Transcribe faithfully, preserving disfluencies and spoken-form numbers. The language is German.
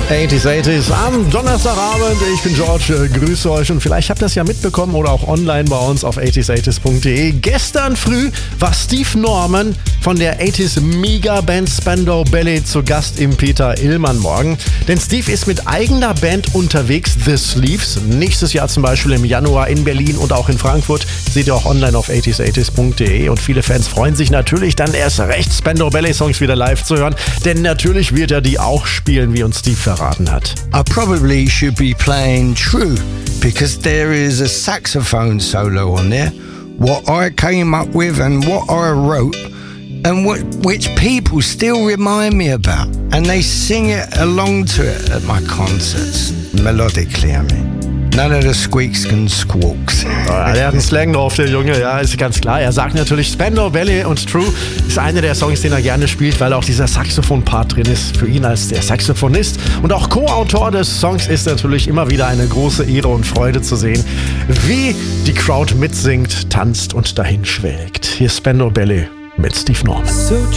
achtziger, achtziger am Donnerstagabend. Ich bin George, äh, grüße euch und vielleicht habt ihr das ja mitbekommen oder auch online bei uns auf achtziger achtziger punkt de. Gestern früh war Steve Norman von der achtziger Mega-Band Spandau Ballet zu Gast im Peter Illmann Morgen. Denn Steve ist mit eigener Band unterwegs, The Sleeves. Nächstes Jahr zum Beispiel im Januar in Berlin und auch in Frankfurt. Seht ihr auch online auf achtziger achtziger punkt de. Und viele Fans freuen sich natürlich dann erst recht, Spandau Ballet Songs wieder live zu hören. Denn natürlich wird er die auch spielen, wie uns Steve verraten hat. I probably should be playing True because there is a saxophone solo on there, what I came up with and what I wrote and what, which people still remind me about, and they sing it along to it at my concerts, melodically I mean. None of the squeaks and squawks. Er hat einen Slang drauf, der Junge, ja, ist ganz klar. Er sagt natürlich, Spandau Ballet und True ist einer der Songs, den er gerne spielt, weil auch dieser Saxophon-Part drin ist für ihn als der Saxophonist. Und auch Co-Autor des Songs ist natürlich immer wieder eine große Ehre und Freude zu sehen, wie die Crowd mitsingt, tanzt und dahin schwelgt. Hier ist Spandau Ballet mit Steve Norman. So